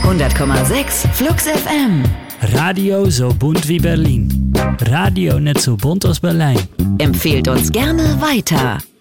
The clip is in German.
100,6 Flux FM. Radio so bunt wie Berlin. Radio net so bunt als Berlijn. Empfehlt uns gerne weiter.